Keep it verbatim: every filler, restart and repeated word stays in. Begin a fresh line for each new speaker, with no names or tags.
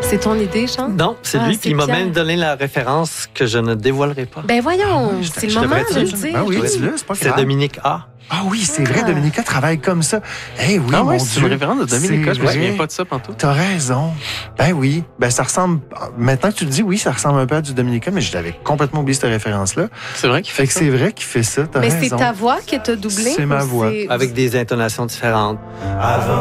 C'est ton idée, Jean?
Non, c'est
Ah,
lui,
c'est
puis il m'a
Pierre.
même donné la référence que je ne dévoilerai pas.
Ben voyons,
oui, je-
c'est le
je
moment
devrais
de le
dire.
dire.
Ben oui,
Oui.
dis-le, c'est pas
C'est
grave.
Dominique A.
Ah oui, c'est vrai,
Ah.
Dominica travaille comme ça. Eh oui,
Ah
mon
ouais, c'est
Dieu.
une référence de Dominica. Je me
C'est
souviens
vrai.
pas de ça pantoute.
T'as raison. Ben oui. Ben ça ressemble. Maintenant que tu le dis, oui, ça ressemble un peu à du Dominica, mais je l'avais complètement oublié cette référence-là.
C'est vrai qu'il
Fait
fait
que
ça.
c'est vrai qu'il fait ça. T'as
Mais
raison.
c'est ta voix qui t'a doublé?
C'est ma
ou
voix.
c'est-
Avec des intonations différentes.